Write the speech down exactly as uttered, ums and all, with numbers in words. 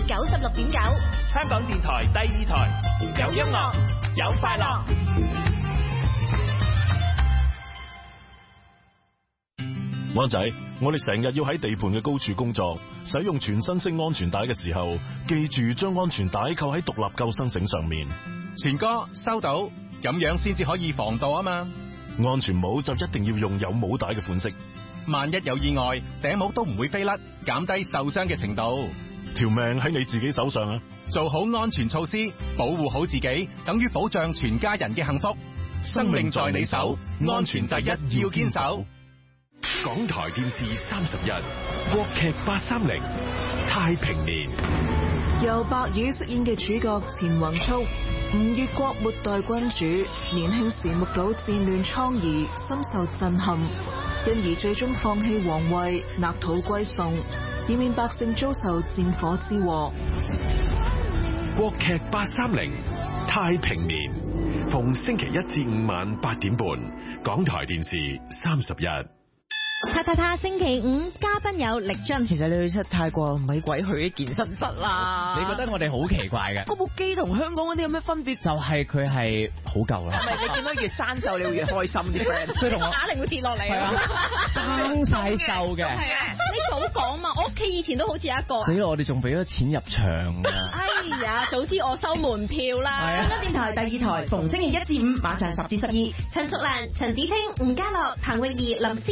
九十六點九， 香港電台第二台，有音樂，有快樂。 灣仔，我哋成日要喺地盤嘅高處工作，使用全身式安全帶嘅時候，記住將安全帶扣喺獨立救生繩上面。 前哥收到，咁樣先至可以防盜啊嘛。 安全帽就一定要用有帽帶嘅款式， 萬一有意外，頂帽都唔會飛甩，減低受傷嘅程度。 條命喺你自己手上啊！ 做好安全措施，保護好自己，等於保障全家人嘅幸福。生命在你手，安全第一，要堅守。 港台電視三十一，國劇八三零，太平年。 由白宇飾演嘅主角錢宏操，吳越國末代君主，年輕時目睹戰亂瘡痍，深受震撼，因而最終放棄皇位，納土歸宋，以免百姓遭受戰火之禍。 國劇八三零，太平年，逢星期一至五晚八點半，港台電視三十一。 塔塔塔星期五嘉賓有力尊。 其實你去出泰國唔係鬼去啲健身室啦。 你覺得我哋好奇怪嘅？ 嗰部機同香港嗰啲有咩分別？ 就係佢係好舊啦。 係咪你見到越生瘦，你會越開心啲 friend？ 佢同我啞鈴會跌落嚟啊！ 生晒瘦嘅。 係啊，你早講嘛！我屋企以前都好似有一個。 死啦！我哋仲俾咗錢入場啊！ 哎呀，早知我收門票啦！ 香港電台第二台，逢星期一至五晚上十至十二，陳淑蘭、陳子清、吳家樂、彭詠儀、林思。